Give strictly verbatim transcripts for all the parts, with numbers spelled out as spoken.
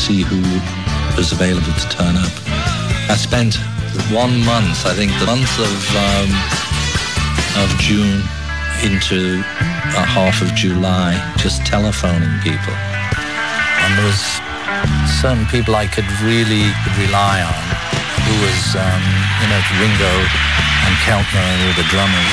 see who was available to turn up. I spent one month, I think the month of um, of June into a half of July, just telephoning people. And there was certain people I could really rely on, who was, um, you know, Ringo and Keltner, who were the drummers.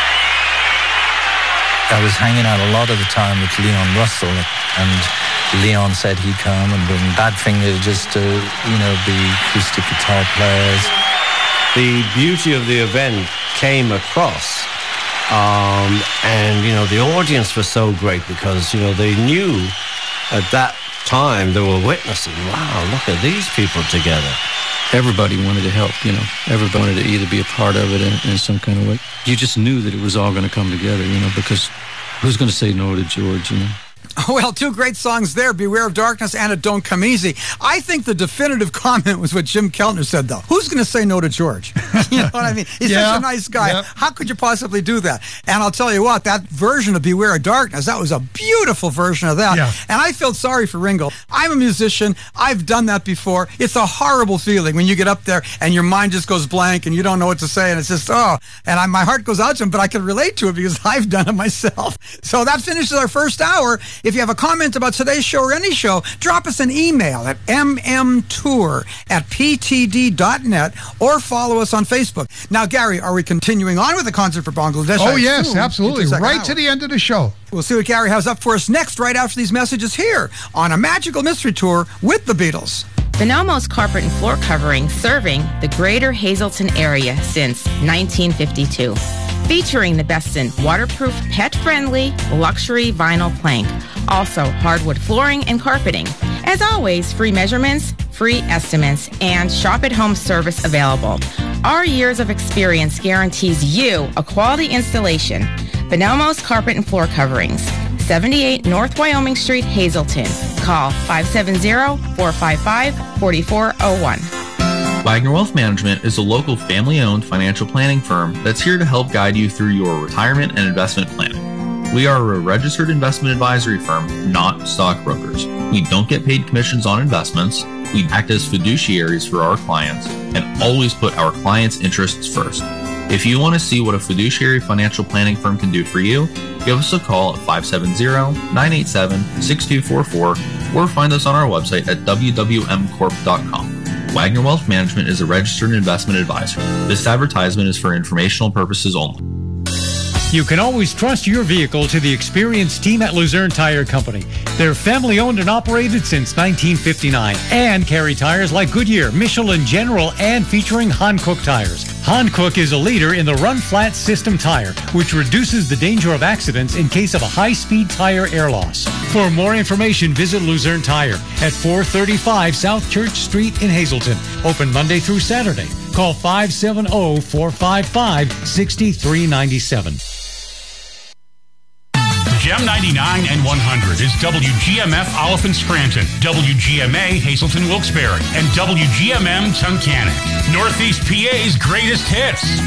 I was hanging out a lot of the time with Leon Russell, and Leon said he'd come and bring Badfinger just to, you know, be acoustic guitar players. The beauty of the event came across, um, and, you know, the audience was so great because, you know, they knew at that time they were witnessing, wow, look at these people together. Everybody wanted to help, you know. Everybody wanted to either be a part of it in, in some kind of way. You just knew that it was all going to come together, you know, because who's going to say no to George, you know? Well, two great songs there, Beware of Darkness and It Don't Come Easy. I think the definitive comment was what Jim Keltner said, though. Who's going to say no to George? You know what I mean? He's yeah, such a nice guy. yeah. How could you possibly do that? And I'll tell you what, that version of Beware of Darkness, that was a beautiful version of that. Yeah. And I felt sorry for Ringo. I'm a musician. I've done that before. It's a horrible feeling when you get up there and your mind just goes blank and you don't know what to say. And it's just, oh, and I, my heart goes out to him, but I can relate to it because I've done it myself. So that finishes our first hour. If you have a comment about today's show or any show, drop us an email at m m tour at p t d dot net or follow us on Facebook. Now, Gary, are we continuing on with the concert for Bangladesh? Oh, I yes, assume, absolutely. into the second Right hour. to the end of the show. We'll see what Gary has up for us next, right after these messages here on a magical mystery tour with the Beatles. Bonomo's Carpet and Floor Covering, serving the greater Hazleton area since nineteen fifty-two. Featuring the best in waterproof, pet-friendly, luxury vinyl plank. Also, hardwood flooring and carpeting. As always, free measurements, free estimates, and shop-at-home service available. Our years of experience guarantees you a quality installation. Bonomo's Carpet and Floor Coverings. seventy-eight North Wyoming Street, Hazleton. Call five seven zero, four five five, four four zero one. Wagner Wealth Management is a local family-owned financial planning firm that's here to help guide you through your retirement and investment planning. We are a registered investment advisory firm, not stockbrokers. We don't get paid commissions on investments. We act as fiduciaries for our clients and always put our clients' interests first. If you want to see what a fiduciary financial planning firm can do for you, give us a call at five seven zero, nine eight seven, six two four four or find us on our website at w w m corp dot com. Wagner Wealth Management is a registered investment advisor. This advertisement is for informational purposes only. You can always trust your vehicle to the experienced team at Luzerne Tire Company. They're family owned and operated since nineteen fifty-nine and carry tires like Goodyear, Michelin General, and featuring Hankook tires. Hankook is a leader in the run flat system tire, which reduces the danger of accidents in case of a high-speed tire air loss. For more information, visit Luzerne Tire at four thirty-five South Church Street in Hazleton. Open Monday through Saturday. Call five seven zero, four five five, six three nine seven. Gem ninety-nine and one hundred is W G M F Oliphant Scranton, W G M A Hazleton Wilkes-Barre, and W G M M Tunkhannock. Northeast P A's greatest hits.